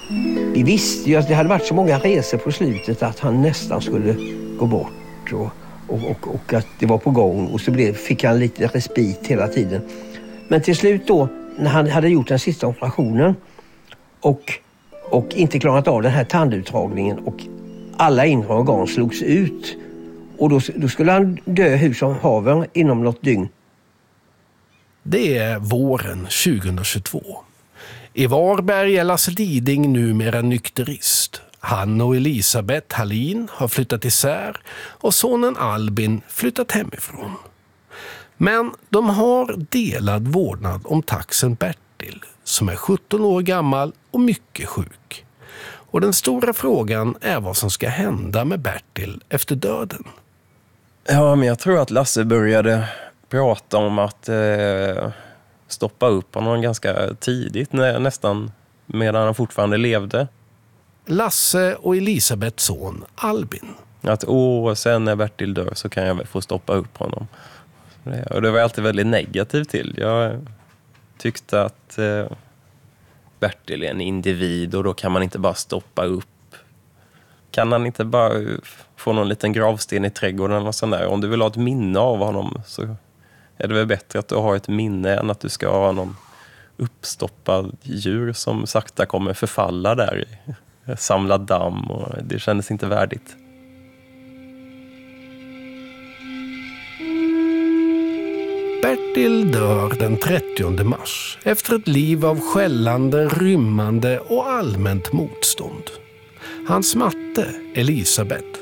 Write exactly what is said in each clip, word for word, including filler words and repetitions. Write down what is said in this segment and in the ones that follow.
Vi visste ju att det hade varit så många resor på slutet att han nästan skulle gå bort och, och, och, och att det var på gång. Och så blev, fick han lite respit hela tiden. Men till slut då, när han hade gjort den sista operationen och, och inte klarat av den här tandutdragningen och alla inre organ slogs ut. Och då, då skulle han dö hur som haver inom något dygn. Det är våren tjugohundratjugotvå. I Varberg är Lasse Liding numera nykterist. Han och Elisabeth Hallin har flyttat isär och sonen Albin flyttat hemifrån. Men de har delad vårdnad om taxen Bertil som är sjutton år gammal och mycket sjuk. Och den stora frågan är vad som ska hända med Bertil efter döden. Ja, men jag tror att Lasse började prata om att eh, stoppa upp honom ganska tidigt, nä, nästan medan han fortfarande levde. Lasse och Elisabeths son Albin. Att åh, sen när Bertil dör så kan jag väl få stoppa upp honom. Och det var jag alltid väldigt negativ till. Jag tyckte att eh, Bertil är en individ och då kan man inte bara stoppa upp. Kan han inte bara få någon liten gravsten i trädgården eller sån där? Om du vill ha ett minne av honom så är det väl bättre att du har ett minne än att du ska ha någon uppstoppad djur som sakta kommer förfalla där i samlad damm, och det kändes inte värdigt. Bertil dör den trettionde mars efter ett liv av skällande, rymmande och allmänt motstånd. Hans matte, Elisabeth.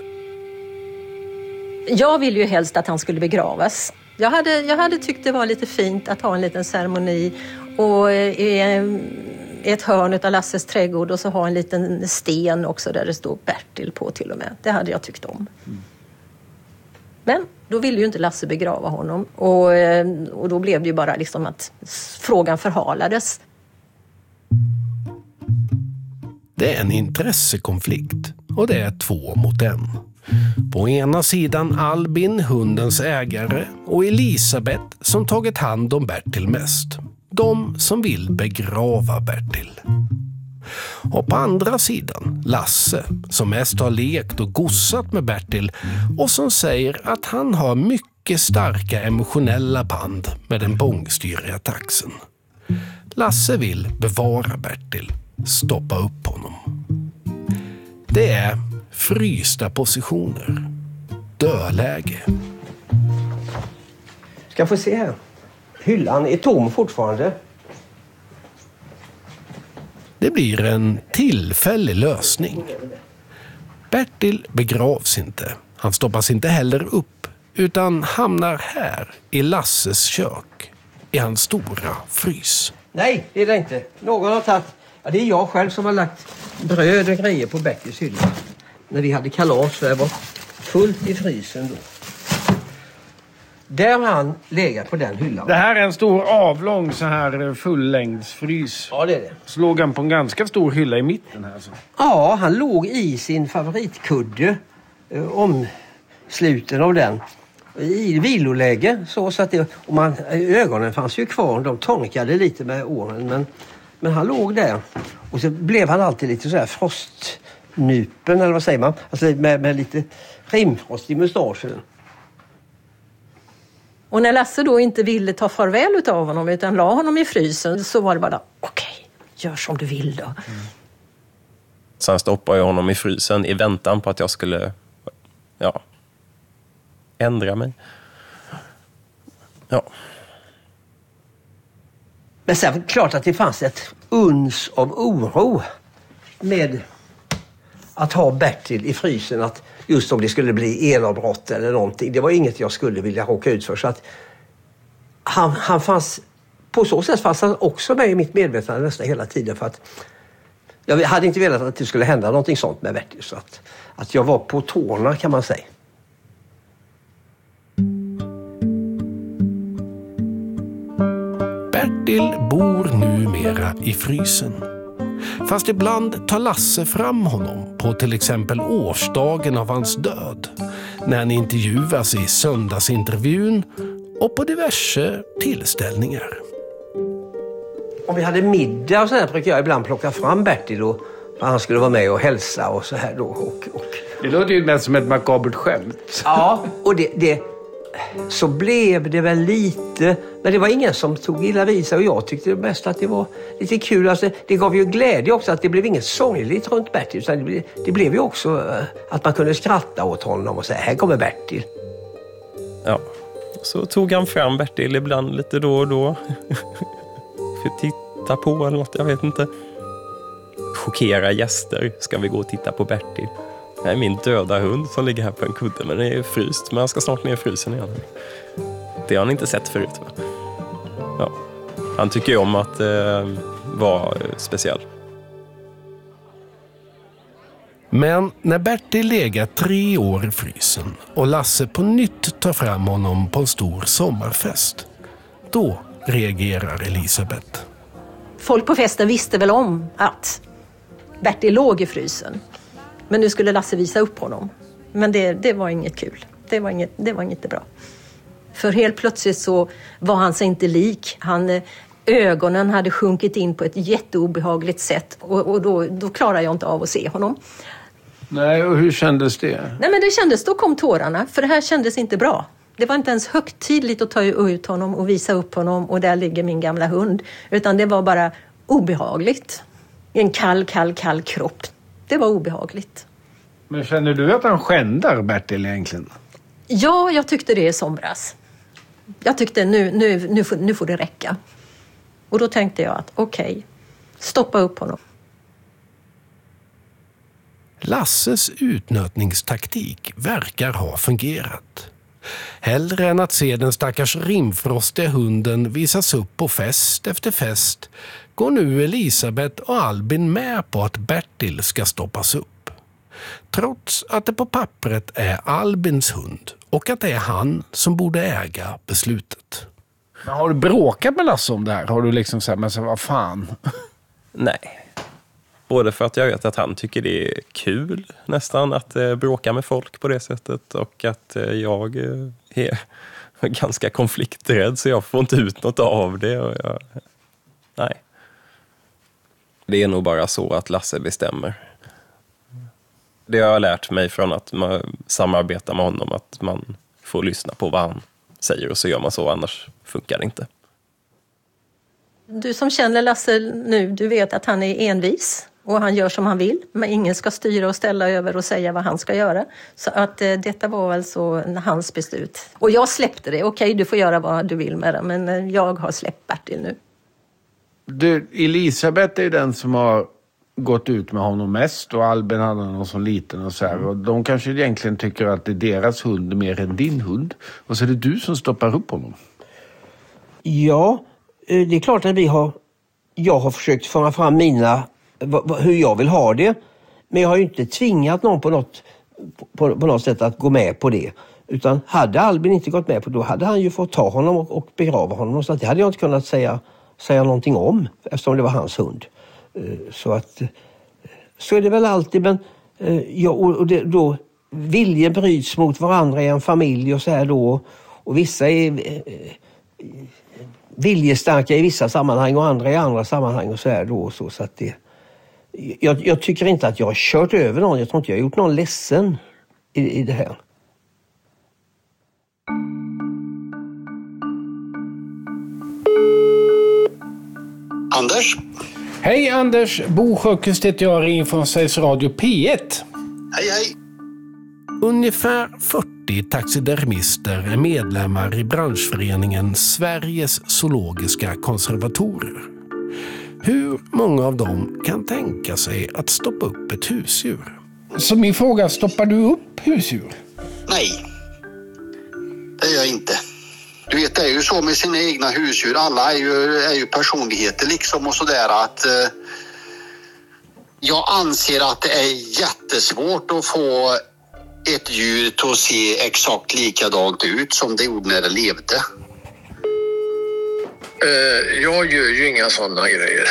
Jag ville ju helst att han skulle begravas. Jag hade, jag hade tyckt det var lite fint att ha en liten ceremoni och i ett hörn av Lasses trädgård och så ha en liten sten också där det står Bertil på till och med. Det hade jag tyckt om. Mm. Men då ville ju inte Lasse begrava honom och, och då blev det ju bara liksom att frågan förhalades. Det är en intressekonflikt och det är två mot en. På ena sidan Albin, hundens ägare, och Elisabeth som tagit hand om Bertil mest. De som vill begrava Bertil. Och på andra sidan Lasse som mest har lekt och gossat med Bertil och som säger att han har mycket starka emotionella band med den bångstyriga taxen. Lasse vill bevara Bertil, stoppa upp honom. Det är frysta positioner. Döläge. Ska få se här. Hyllan är tom fortfarande. Det blir en tillfällig lösning. Bertil begravs inte. Han stoppas inte heller upp utan hamnar här i Lasses kök i hans stora frys. Nej, det är det inte. Någon har tagit... Ja, det är jag själv som har lagt bröd och grejer på Bertils hylla. När vi hade kalas så det var fullt i frysen då. Där har han legat på den hyllan. Det här är en stor avlång så här fullängdsfrys. Ja, det är det. Så låg han på en ganska stor hylla i mitten här. Så. Ja, han låg i sin favoritkudde. Eh, omsluten av den. I viloläge så, så att det, och man, ögonen fanns ju kvar. De torkade lite med åren. Men, men han låg där. Och så blev han alltid lite så här frostnupen, eller vad säger man? Alltså med, med lite rimfrost i mustaschen. Och när Lasse då inte ville ta farväl av honom utan la honom i frysen så var det bara, okej, okay, gör som du vill då. Mm. Sen stoppade jag honom i frysen i väntan på att jag skulle ja, ändra mig. Ja. Men sen klart att det fanns ett uns av oro med att ha Bertil i frysen, att just om det skulle bli elavbrott eller någonting. Det var inget jag skulle vilja råka ut för. Så att han, han fanns, på så sätt fanns han också med i mitt medvetande nästan hela tiden. För att jag hade inte velat att det skulle hända någonting sånt med Bertil. Så att, att jag var på tårna kan man säga. Bertil bor numera i frysen. Fast ibland tar Lasse fram honom på till exempel årsdagen av hans död, när han intervjuas i söndagsintervjun och på diverse tillställningar. Om vi hade middag och så här brukar jag ibland plocka fram Bertil och För han skulle vara med och hälsa och så här då. Och, och. Det låter ju mest som ett makabert skämt. Ja, och det, det, så blev det väl lite... Men det var ingen som tog illa vid sig och jag tyckte mest att det var lite kul. Alltså, det gav ju glädje också att det blev inget sorgligt runt Bertil. Utan det, blev, det blev ju också att man kunde skratta åt honom och säga, här kommer Bertil. Ja, så tog han fram Bertil ibland lite då och då. För att titta på eller något, jag vet inte. Chockera gäster, ska vi gå och titta på Bertil. Det är min döda hund som ligger här på en kudde, men det är fryst. Men han ska snart ner i frysen igen. Det har han inte sett förut, va? Ja. Han tycker ju om att eh, vara speciell. Men när Bertil legat tre år i frysen och Lasse på nytt tar fram honom på en stor sommarfest, då reagerar Elisabeth. Folk på festen visste väl om att Bertil låg i frysen. Men nu skulle Lasse visa upp honom. Men det, det var inget kul. Det var inget, det var inget bra. För helt plötsligt så var han sig inte lik. Han, ögonen hade sjunkit in på ett jätteobehagligt sätt. Och, och då, då klarade jag inte av att se honom. Nej, och hur kändes det? Nej, men det kändes, då kom tårarna. För det här kändes inte bra. Det var inte ens högtidligt att ta ut honom och visa upp honom. Och där ligger min gamla hund. Utan det var bara obehagligt. En kall, kall, kall kropp. Det var obehagligt. Men känner du att han skändar Bertil egentligen? Ja, jag tyckte det i somras. Jag tyckte nu, nu, nu, får, nu får det räcka. Och då tänkte jag att okej, okay, stoppa upp honom. Lasses utnötningstaktik verkar ha fungerat. Hellre än att se den stackars rimfrostiga hunden visas upp på fest efter fest går nu Elisabeth och Albin med på att Bertil ska stoppas upp. Trots att det på pappret är Albins hund och att det är han som borde äga beslutet. Men har du bråkat med Lasse om det här? Har du liksom sagt, men så vad fan? Nej. Både för att jag vet att han tycker det är kul nästan att eh, bråka med folk på det sättet. Och att eh, jag eh, är ganska konflikträdd så jag får inte ut något av det. Och jag, nej. Det är nog bara så att Lasse bestämmer. Det har jag lärt mig från att man samarbetar med honom. Att man får lyssna på vad han säger och så gör man så, annars funkar det inte. Du som känner Lasse nu, du vet att han är envis. Och han gör som han vill. Men ingen ska styra och ställa över och säga vad han ska göra. Så att eh, detta var alltså hans beslut. Och jag släppte det. Okej, okay, du får göra vad du vill med det. Men eh, jag har släppt Bertil nu. Du, Elisabeth är den som har gått ut med honom mest. Och Albin hade någon som liten och så här. Och de kanske egentligen tycker att det är deras hund mer än din hund. Och så är det du som stoppar upp honom. Ja, det är klart att vi har... Jag har försökt föra fram mina... hur jag vill ha det. Men jag har ju inte tvingat någon på något, på, på något sätt att gå med på det. Utan hade Albin inte gått med på det, då hade han ju fått ta honom och, och begrava honom. Så att det hade jag inte kunnat säga, säga någonting om eftersom det var hans hund. Så att så är det väl alltid. Men ja, och det, då viljen bryts mot varandra i en familj och så här då. Och vissa är viljestarka i vissa sammanhang och andra i andra sammanhang och så här då. Så, så att det Jag, jag tycker inte att jag har kört över någon. Jag tror inte jag har gjort någon ledsen i, i det här. Anders? Hej Anders, Bo Sjökvist heter jag, ringer från Sveriges Radio P ett. Hej hej. Ungefär fyrtio taxidermister är medlemmar i branschföreningen Sveriges zoologiska konservatorer. Hur många av dem kan tänka sig att stoppa upp ett husdjur? Så min fråga, stoppar du upp husdjur? Nej, det gör jag inte. Du vet, det är ju så med sina egna husdjur. Alla är ju, är ju personligheter liksom och sådär att eh, jag anser att det är jättesvårt att få ett djur till att se exakt likadant ut som det gjorde när det levde. Uh, jag gör ju inga sådana grejer.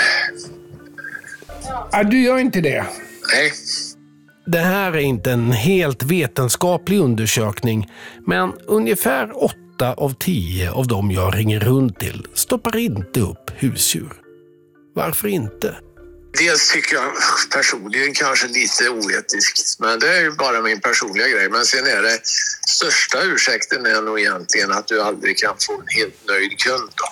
Ja, du gör inte det? Nej. Det här är inte en helt vetenskaplig undersökning, men ungefär åtta av tio av dem jag ringer runt till stoppar inte upp husdjur. Varför inte? Dels tycker jag personligen kanske lite oetiskt, men det är ju bara min personliga grej. Men sen är det största ursäkten är nog egentligen att du aldrig kan få en helt nöjd kund då.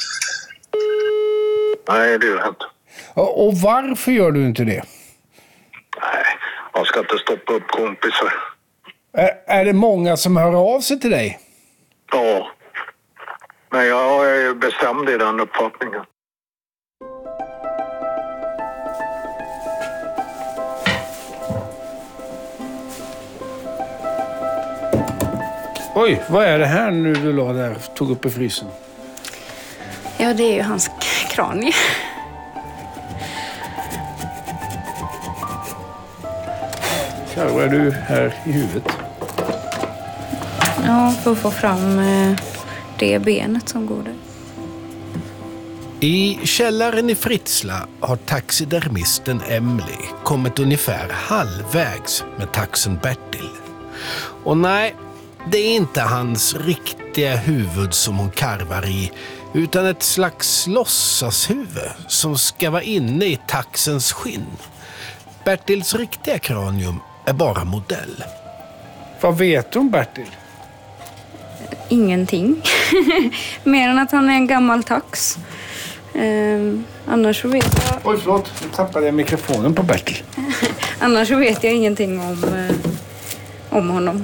Nej, det är det inte. Och, och varför gör du inte det? Nej, man ska inte stoppa upp kompisar. Är, är det många som hör av sig till dig? Ja, men jag är bestämd i den uppfattningen. Oj, vad är det här nu du la där, tog upp i frysen? Ja, det är ju hans kranie. Karvar du här i huvudet? Ja, för att få fram eh, det benet som går där. I källaren i Fritsla har taxidermisten Emily kommit ungefär halvvägs med taxen Bertil. Och nej, det är inte hans riktiga huvud som hon karvar i, utan ett slags låtsashuvud som ska vara inne i taxens skinn. Bertils riktiga kranium är bara modell. Vad vet du om Bertil? Ingenting. Mer än att han är en gammal tax. Eh, annars så vet jag... Oj, förlåt. Nu tappade jag mikrofonen på Bertil. annars så vet jag ingenting om, eh, om honom.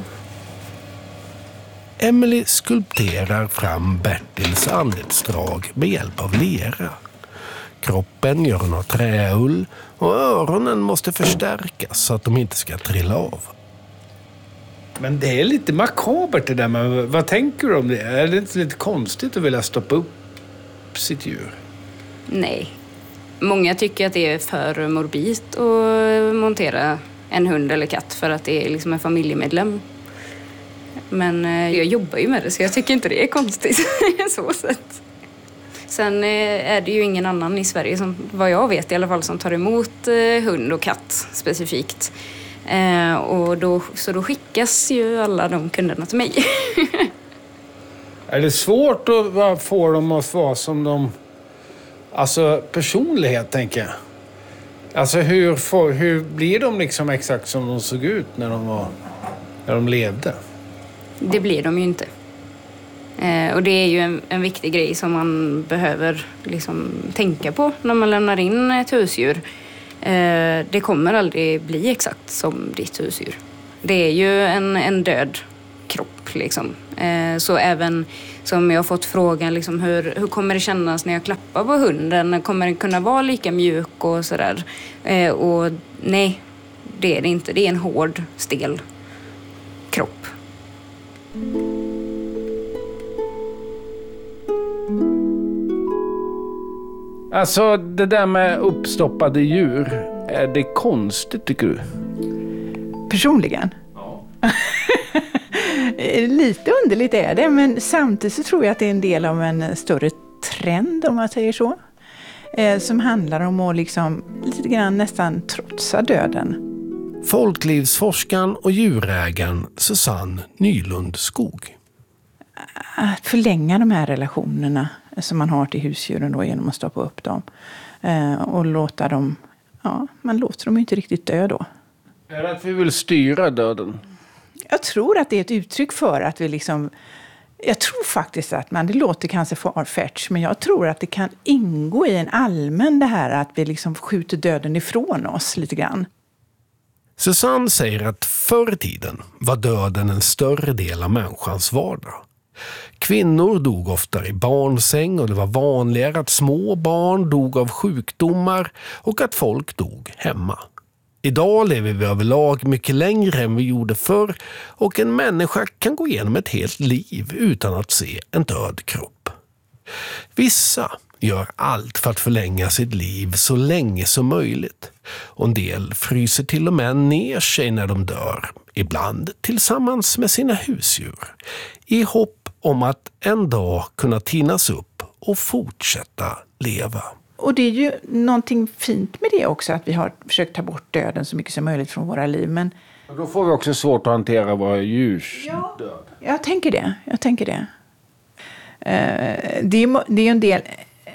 Emily skulpterar fram Bertils anletsdrag med hjälp av lera. Kroppen gör hon av träull och öronen måste förstärkas så att de inte ska trilla av. Men det är lite makabert det där. Men vad tänker du om det? Är det inte lite konstigt att vilja stoppa upp sitt djur? Nej. Många tycker att det är för morbid att montera en hund eller katt för att det är liksom en familjemedlem. Men jag jobbar ju med det så jag tycker inte det är konstigt så sätt. Sen är det ju ingen annan i Sverige som, vad jag vet i alla fall, som tar emot hund och katt specifikt. Eh, och då, så då skickas ju alla de kunderna till mig. Är det svårt att få dem att vara som de... Alltså personlighet, tänker jag. Alltså hur, får, hur blir de liksom exakt som de såg ut när de, var, när de levde? Det blir de ju inte. Eh, och det är ju en, en viktig grej som man behöver liksom tänka på när man lämnar in ett husdjur. Eh, det kommer aldrig bli exakt som ditt husdjur. Det är ju en, en död kropp liksom. Eh, så även som jag har fått frågan liksom, hur, hur kommer det kännas när jag klappar på hunden? Kommer den kunna vara lika mjuk och sådär? Eh, och nej, det är det inte. Det är en hård, stel kropp. Alltså det där med uppstoppade djur, är det konstigt tycker du? Personligen? Ja. Lite underligt är det, men samtidigt så tror jag att det är en del av en större trend, om man säger så. Eh, som handlar om att liksom lite grann nästan trotsa döden. Folklivsforskaren och djurägaren Susanne Nylund Skog. Att förlänga de här relationerna som man har till husdjuren då, genom att stoppa upp dem. Eh, och låta dem, ja, man låter dem ju inte riktigt dö då. Är det att vi vill styra döden? Jag tror att det är ett uttryck för att vi liksom... Jag tror faktiskt att man, det låter kanske farfetch, men jag tror att det kan ingå i en allmän det här att vi liksom skjuter döden ifrån oss lite grann. Susanne säger att förr i tiden var döden en större del av människans vardag. Kvinnor dog oftare i barnsäng och det var vanligare att små barn dog av sjukdomar och att folk dog hemma. Idag lever vi överlag mycket längre än vi gjorde förr och en människa kan gå igenom ett helt liv utan att se en död kropp. Vissa gör allt för att förlänga sitt liv så länge som möjligt. Och en del fryser till och med ner sig när de dör, ibland tillsammans med sina husdjur, i hopp om att en dag kunna tinas upp och fortsätta leva. Och det är ju någonting fint med det också, att vi har försökt ta bort döden så mycket som möjligt från våra liv. Men då får vi också svårt att hantera våra djurs ja, död. Jag tänker det. Jag tänker det. Det är, det är en del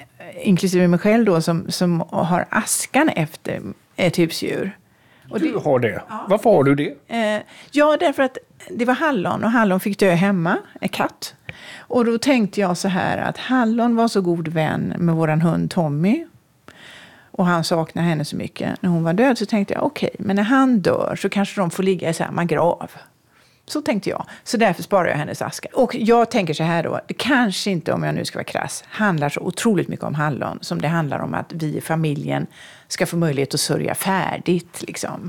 inklusive mig själv då, som, som har askan efter ett husdjur. Och det, du har det? Ja. Varför har du det? Eh, ja, därför att det var Hallon och Hallon fick dö hemma, en katt. Och då tänkte jag så här att Hallon var så god vän med våran hund Tommy. Och han saknade henne så mycket. När hon var död så tänkte jag, okej, okay, men när han dör så kanske de får ligga i samma grav. Så tänkte jag. Så därför sparar jag hennes aska. Och jag tänker så här då, det kanske inte, om jag nu ska vara krass, handlar så otroligt mycket om Hallon som det handlar om att vi i familjen ska få möjlighet att sörja färdigt liksom.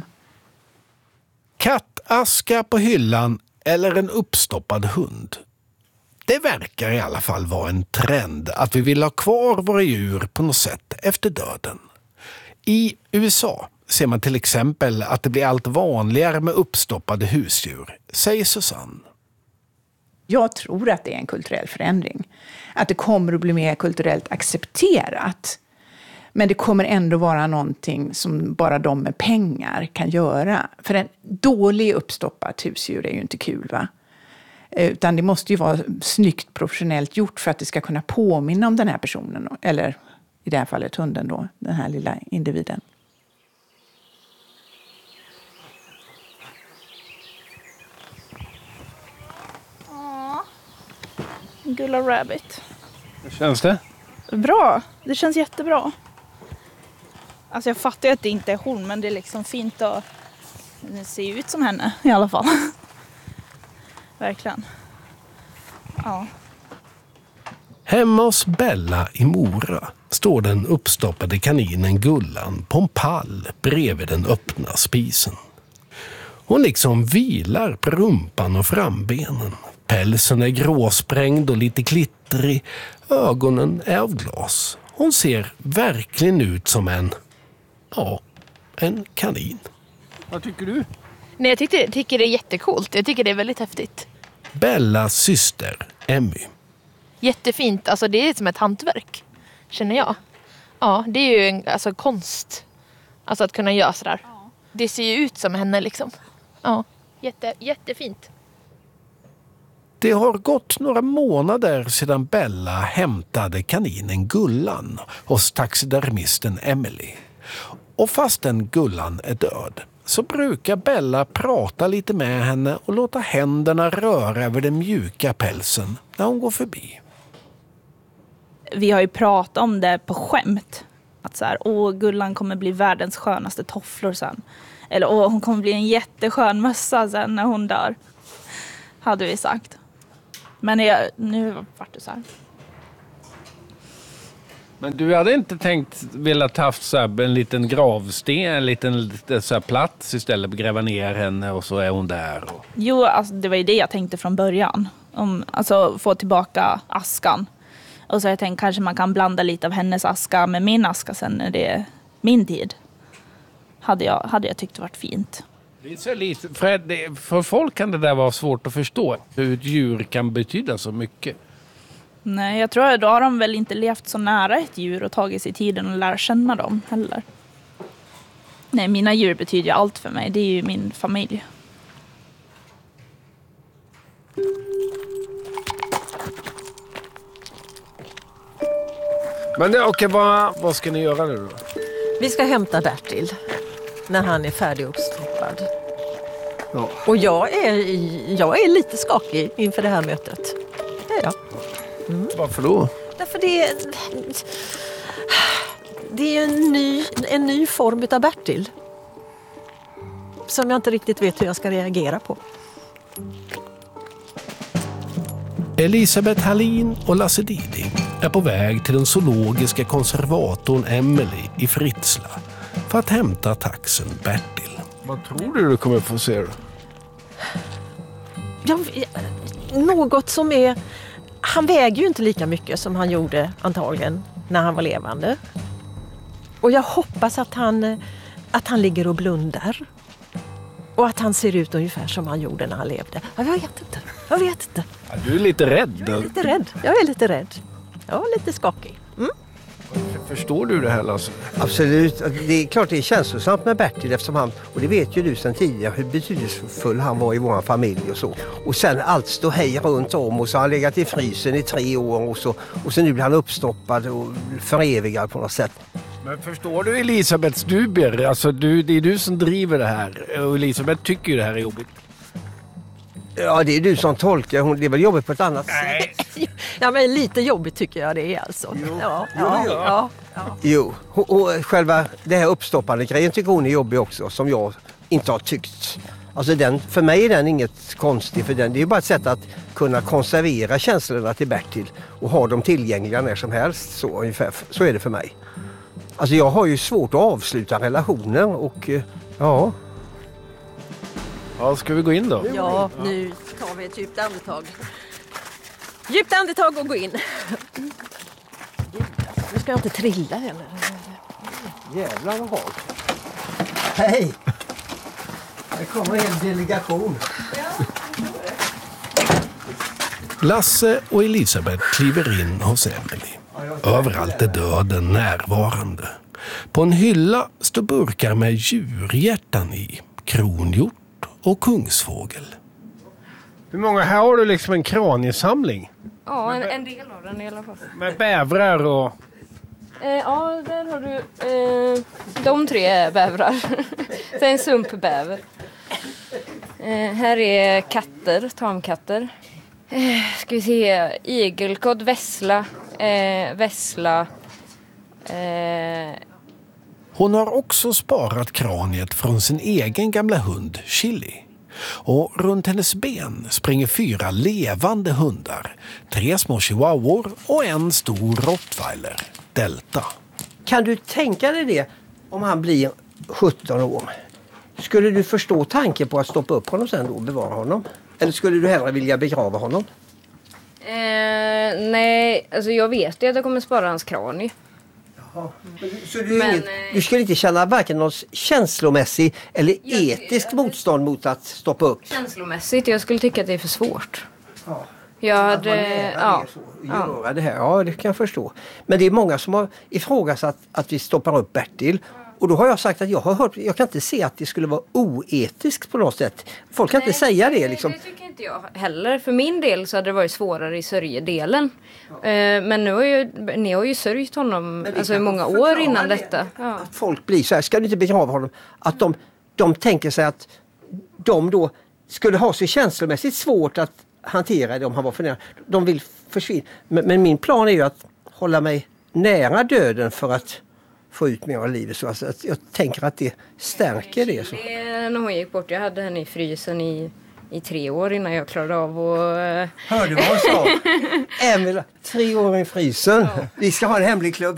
Kattaska på hyllan eller en uppstoppad hund. Det verkar i alla fall vara en trend att vi vill ha kvar våra djur på något sätt efter döden. I U S A ser man till exempel att det blir allt vanligare med uppstoppade husdjur, säger Susanne. Jag tror att det är en kulturell förändring. Att det kommer att bli mer kulturellt accepterat. Men det kommer ändå vara någonting som bara de med pengar kan göra. För en dålig uppstoppat husdjur är ju inte kul, va? Utan det måste ju vara snyggt professionellt gjort för att det ska kunna påminna om den här personen. Eller i det här fallet hunden då, den här lilla individen. Gulla Rabbit. Hur känns det? Bra, det känns jättebra. Alltså jag fattar ju att det inte är hon, men det är liksom fint att se ut som henne i alla fall. Verkligen. Ja. Hemma hos Bella i Mora står den uppstoppade kaninen Gullan på en pall bredvid den öppna spisen. Hon liksom vilar på rumpan och frambenen. Pälsen är gråsprängd och lite klittrig. Ögonen är av glas. Hon ser verkligen ut som en, ja, en kanin. Vad tycker du? Nej, jag tycker, tycker det är jättecoolt. Jag tycker det är väldigt häftigt. Bellas syster, Emmy. Jättefint. Alltså det är som ett hantverk, känner jag. Ja, det är ju en alltså, konst. Alltså att kunna göra sådär. Ja. Det ser ju ut som henne liksom. Ja, jätte, jättefint. Det har gått några månader sedan Bella hämtade kaninen Gullan hos taxidermisten Emily. Och fastän Gullan är död så brukar Bella prata lite med henne och låta händerna röra över den mjuka pälsen när hon går förbi. Vi har ju pratat om det på skämt. Att så här, åh, Gullan kommer bli världens skönaste tofflor sen. Eller åh, hon kommer bli en jätteskön mössa sen när hon dör. Hade vi sagt. Men jag, nu vart det så här. Men du hade inte tänkt velat haft så här en liten gravsten, en liten så här plats istället, gräva ner henne och så är hon där. Och... Jo, alltså, det var ju det jag tänkte från början. Om, alltså få tillbaka askan. Och så jag tänkte kanske man kan blanda lite av hennes aska med min aska sen när det är min tid. Hade jag, hade jag tyckt det varit fint. Det är så lite, för, det, för folk kan det där vara svårt att förstå hur ett djur kan betyda så mycket. Nej, jag tror att då har de väl inte levt så nära ett djur och tagit sig tiden att lära känna dem heller. Nej, mina djur betyder ju allt för mig. Det är ju min familj. Men okej, okay, vad, vad ska ni göra nu då? Vi ska hämta Bertil när han är färdig uppstoppad. Ja. Och jag är, jag är lite skakig inför det här mötet. Det är jag. Mm. Varför då? Därför det är, det är en ny, en ny form av Bertil. Som jag inte riktigt vet hur jag ska reagera på. Elisabeth Hallin och Lasse Diding är på väg till den zoologiska konservatorn Emily i Fritsla för att hämta taxen Bertil. Vad tror du du kommer få se då? Ja, något som är... Han väger ju inte lika mycket som han gjorde antagligen när han var levande. Och jag hoppas att han, att han ligger och blundar. Och att han ser ut ungefär som han gjorde när han levde. Jag vet inte. Jag vet inte. Ja, du är lite rädd. Jag är lite rädd. Jag är lite rädd. Jag är lite skakig. Mm. Förstår du det här, Lasse? Absolut. Det är klart det är känslosamt med Bertil eftersom han, och det vet ju du sedan tidigare, hur betydelsefull han var i vår familj och så. Och sen allt står hej runt om och så har han legat i frysen i tre år och så, och så nu blir han uppstoppad och förevigad på något sätt. Men förstår du Elisabeths dubier? Alltså du, det är du som driver det här och Elisabeth tycker ju det här är jobbigt. Ja, det är du som tolkar. Hon, det är väl jobbigt på ett annat sätt. Ja, men lite jobbigt tycker jag det är alltså. Jo. Ja, Jo, ja, jo. ja, ja. Jo, och, och själva det här uppstoppande grejen tycker hon är jobbig också, som jag inte har tyckt. Alltså den, för mig är den inget konstigt, för den, det är bara ett sätt att kunna konservera känslorna till Bertil och ha dem tillgängliga när som helst, så ungefär. Så är det för mig. Alltså jag har ju svårt att avsluta relationer och ja. Ja, ska vi gå in då? Ja, nu tar vi ett djupt andetag. Djupt andetag och gå in. Nu ska jag inte trilla heller. Jävlar vad halt. Hej! Det kommer en delegation. Lasse och Elisabeth kliver in hos Emily. Överallt är döden närvarande. På en hylla står burkar med djurhjärtan i, kronhjort och kungsfågel. Hur många här har du liksom en kraniesamling? Ja, en, en del av den i alla fall. Med bävrar och... Eh, ja, där har du... Eh, de tre är bävrar. Sen en sumpbäver. Eh, här är katter, tamkatter. Eh, ska vi se, igelkott, vässla, eh, vässla. Eh. Hon har också sparat kraniet från sin egen gamla hund, Chili. Och runt hennes ben springer fyra levande hundar. Tre små chihuahuor och en stor rottweiler, Delta. Kan du tänka dig det om han blir sjutton år? Skulle du förstå tanken på att stoppa upp honom sen då och bevara honom? Eller skulle du hellre vilja begrava honom? Eh, nej, alltså jag vet ju att jag kommer spara hans kranie. Jaha. Så du, Men, inget, du skulle inte känna varken någon känslomässig eller etisk motstånd mot att stoppa upp? Känslomässigt, jag skulle tycka att det är för svårt. Ja. Jag Att hade... man nära Ja, det så, ja. göra det här. Ja, det kan jag förstå. Men det är många som har ifrågasatt att vi stoppar upp Bertil. Och då har jag sagt att jag har hört, jag kan inte se att det skulle vara oetiskt på något sätt. Folk kan Nej, inte säga det liksom. Det tycker inte jag heller. För min del så hade det varit svårare i sörjedelen. Ja. Eh, men nu har ju, ni har ju sörjt honom alltså, i många år innan det. detta. Ja. Att folk blir så här, ska du inte begrava honom? Att de, de tänker sig att de då skulle ha så känslomässigt svårt att hantera det om han var för nära. De vill försvinna. Men, men min plan är ju att hålla mig nära döden för att få ut mer av livet. Så alltså, jag tänker att det stärker det. Så. det. När hon gick bort, jag hade henne i frysen i, i tre år innan jag klarade av att... Hörde du vad hon sa? Emil, tre år i frysen. Ja. Vi ska ha en hemlig klubb.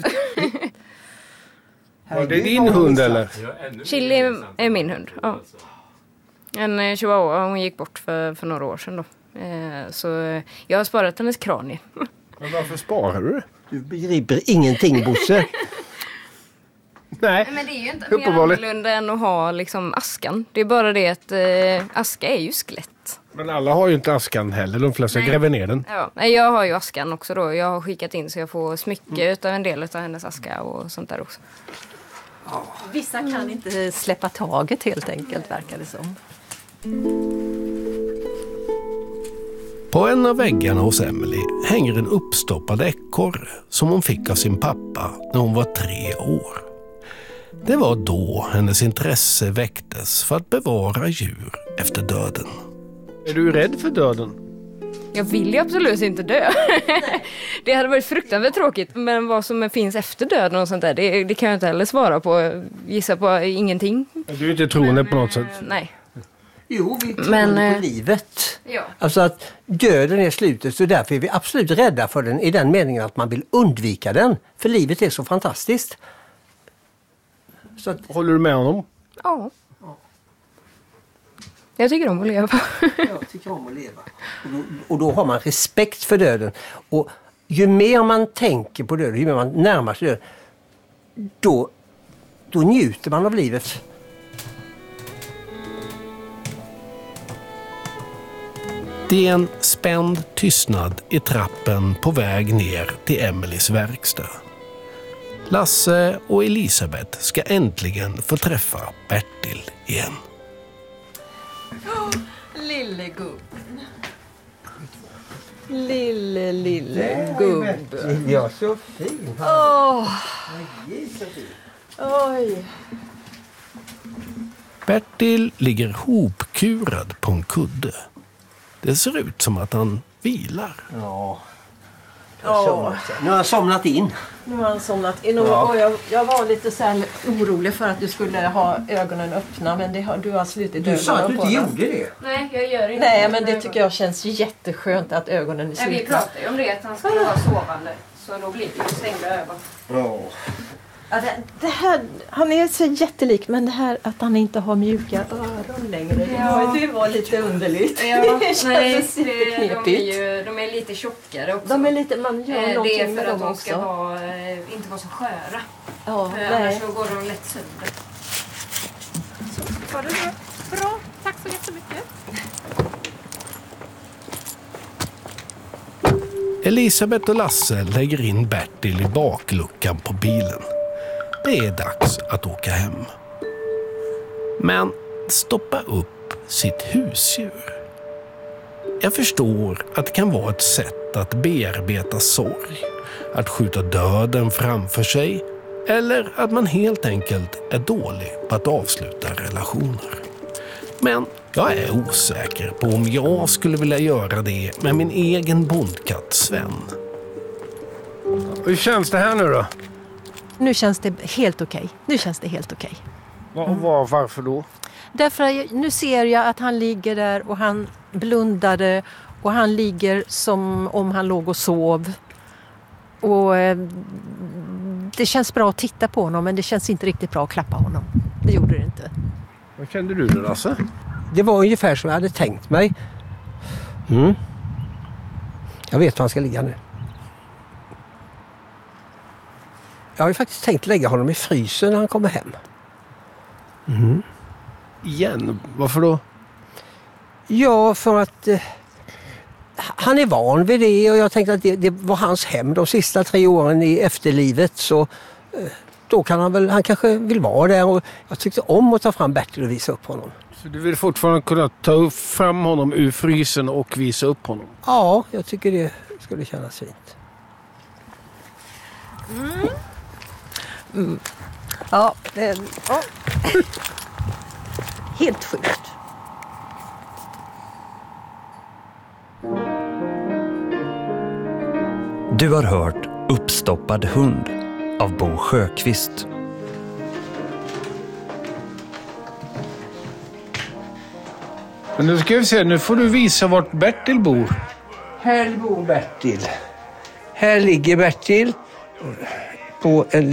Var det din hund eller? Chili är min hund, ja. En chihuahua, hon gick bort för, för några år sedan då. Eh, så jag har sparat hennes kranie. Men varför sparar du det? Du begriper ingenting, Bosse. Nej. Men det är ju inte mer annorlunda än att ha liksom askan. Det är bara det att eh, aska är ju skelett. Men alla har ju inte askan heller. De flesta Nej. gräver ner den. Ja. Nej, jag har ju askan också då. Jag har skickat in så jag får smycke mm. utav en del av hennes aska och sånt där också. Ja. Vissa kan inte släppa taget helt enkelt, verkar det som. På en av väggarna hos Emily hänger en uppstoppad ekorre som hon fick av sin pappa när hon var tre år. Det var då hennes intresse väcktes för att bevara djur efter döden. Är du rädd för döden? Jag vill ju absolut inte dö. Det hade varit fruktansvärt tråkigt, men vad som finns efter döden och sånt där, det, det kan jag inte heller svara på. Gissa på ingenting. Du är inte troende på något sätt? Nej. Jo, vi tror Men, på livet. Ja. Alltså att döden är slutet, så därför är vi absolut rädda för den i den meningen att man vill undvika den. För livet är så fantastiskt. Så att, håller du med honom? Ja. Jag tycker om att leva. Jag tycker om att leva. Och då, och då har man respekt för döden. Och ju mer man tänker på döden, ju mer man närmar sig döden, då, då njuter man av livet. Det är en spänd tystnad i trappen på väg ner till Emelies verkstad. Lasse och Elisabeth ska äntligen få träffa Bertil igen. Oh, lille gubben. Lille, lille gubben. Ja, så fin. Åh. Oj. Bertil ligger hopkurad på en kudde. Det ser ut som att han vilar. Ja. Oh. Nu har han somnat in. Nu har han somnat in. Och Ja. jag, jag var lite så här orolig för att du skulle ha ögonen öppna. Men det har, du har slutit Du ögonen sa att du på inte dem. gjorde det. Nej, jag gör inte Nej, det. men det tycker jag känns jätteskönt att ögonen är Nej, vi slutna. pratade ju om det, att han skulle vara sovande. Så då blir det ju stängda ögon. Ja. Ja, det, det här, han är så jättelik, men det här att han inte har mjuka öron längre, det, Ja. var, det var lite underligt. Ja, det känns nej, så det, de, är superknepigt. ju, de är lite tjockare också. De är lite, man gör Eh, det någonting är för med att dem de också. ska vara, eh, inte vara så sköra. Ja, För nej. annars så går de lätt sönder. Var det bra? Bra, tack så jättemycket. Elisabeth och Lasse lägger in Bertil i bakluckan på bilen. Det är dags att åka hem. Men stoppa upp sitt husdjur. Jag förstår att det kan vara ett sätt att bearbeta sorg, att skjuta döden framför sig eller att man helt enkelt är dålig på att avsluta relationer. Men jag är osäker på om jag skulle vilja göra det med min egen bondkatt Sven. Hur känns det här nu då? Nu känns det helt okej. Nu känns det helt okej. Var, var, varför då? Därför att jag, nu ser jag att han ligger där och han blundade och han ligger som om han låg och sov. Och eh, det känns bra att titta på honom, men det känns inte riktigt bra att klappa honom. Det gjorde det inte. Vad kände du då, Lasse? Det var ungefär som jag hade tänkt mig. Mm. Jag vet var han ska ligga nu. Jag har ju faktiskt tänkt lägga honom i frysen när han kommer hem. Mm. Igen? Varför då? Ja, för att eh, han är van vid det och jag tänkte att det, det var hans hem de sista tre åren i efterlivet, så eh, då kan han väl, han kanske vill vara där, och jag tyckte om att ta fram Bertil och visa upp honom. Så du vill fortfarande kunna ta fram honom ur frysen och visa upp honom? Ja, jag tycker det skulle kännas fint. Mm. Mm. Ja, det, ja. Helt sjukt. Du har hört Uppstoppad hund av Bo Sjöqvist. Men nu ska vi se, nu får du visa vart Bertil bor. Här bor Bertil. Här ligger Bertil på en